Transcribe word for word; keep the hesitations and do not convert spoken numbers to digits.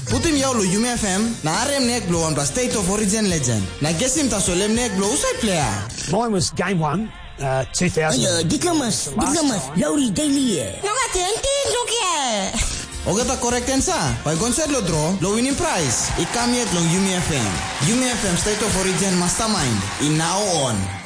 Putin jou lo Yumi F M, na arem nek blow on the State of Origin legend. Na gesim ta solem nek blow usai player. Mine was game one, uh, two thousand. Ayo, dikamas, dikamas, Lauri Daily. Nunga tenti lukia. Oga ta correct ensa. Pai concert lo draw, lo winning prize. Ikam yet lo Yumi F M. Yumi F M State of Origin Mastermind. In now on.